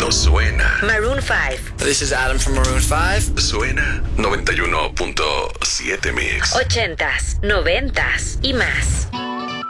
no suena. Maroon 5. This is Adam from Maroon 5. Suena 91.7 Mix. 80s, 90s y más.